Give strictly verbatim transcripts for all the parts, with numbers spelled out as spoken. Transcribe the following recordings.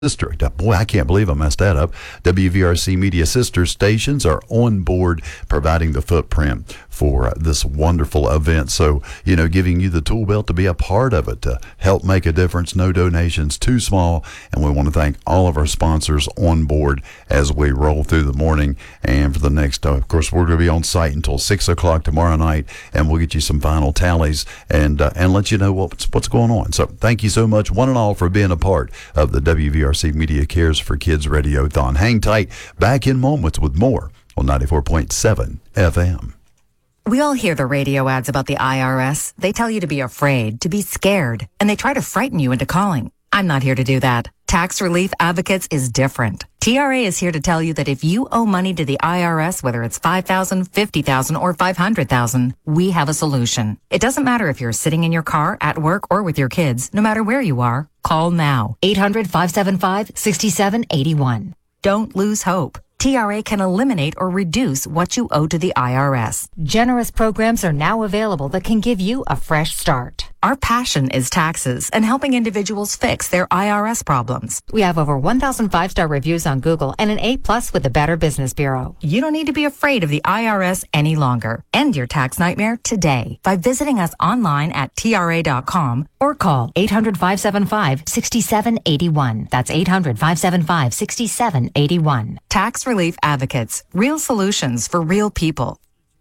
District. Boy, I can't believe I messed that up. W V R C Media sister stations are on board providing the footprint for uh, this wonderful event. So, you know, giving you the tool belt to be a part of it, to help make a difference. No donations too small. And we want to thank all of our sponsors on board as we roll through the morning. And for the next, uh, of course, we're going to be on site until six o'clock tomorrow night, and we'll get you some final tallies and uh, and let you know what's, what's going on. So thank you so much, one and all, for being a part of the W V R C Media Cares for Kids Radiothon. Hang tight. Back in moments with more on ninety-four point seven F M. We all hear the radio ads about the I R S. They tell you to be afraid, to be scared, and they try to frighten you into calling. I'm not here to do that. Tax Relief Advocates is different. T R A is here to tell you that if you owe money to the I R S, whether it's five thousand dollars, fifty thousand dollars, or five hundred thousand dollars, we have a solution. It doesn't matter if you're sitting in your car, at work, or with your kids. No matter where you are, call now. eight hundred, five seven five, six seven eight one. Don't lose hope. T R A can eliminate or reduce what you owe to the I R S. Generous programs are now available that can give you a fresh start. Our passion is taxes and helping individuals fix their I R S problems. We have over one thousand five-star reviews on Google and an A plus with the Better Business Bureau. You don't need to be afraid of the I R S any longer. End your tax nightmare today by visiting us online at T R A dot com or call eight hundred, five seven five, six seven eight one. That's eight hundred, five seven five, six seven eight one. Tax Relief Advocates. Real solutions for real people.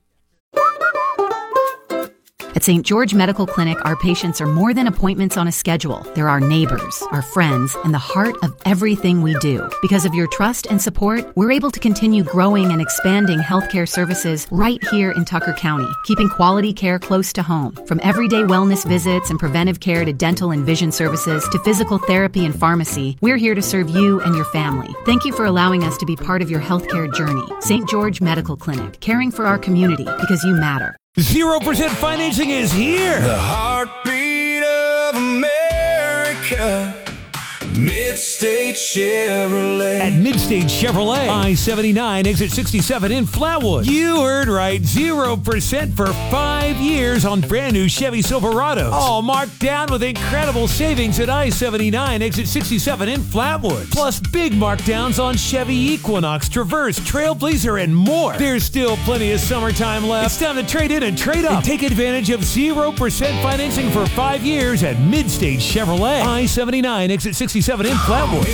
At Saint George Medical Clinic, our patients are more than appointments on a schedule. They're our neighbors, our friends, and the heart of everything we do. Because of your trust and support, we're able to continue growing and expanding healthcare services right here in Tucker County, keeping quality care close to home. From everyday wellness visits and preventive care to dental and vision services to physical therapy and pharmacy, we're here to serve you and your family. Thank you for allowing us to be part of your healthcare journey. Saint George Medical Clinic, caring for our community because you matter. zero percent financing is here. The heartbeat of America. Midstate Chevrolet. At Midstate Chevrolet, I seventy-nine, exit sixty-seven in Flatwood. You heard right, zero percent for five years on brand new Chevy Silverados. All marked down with incredible savings at I seventy-nine, exit sixty-seven in Flatwood. Plus big markdowns on Chevy Equinox, Traverse, Trailblazer, and more. There's still plenty of summertime left. It's time to trade in and trade up. And take advantage of zero percent financing for five years at Midstate Chevrolet. I seventy-nine, exit sixty-seven in Flatwood.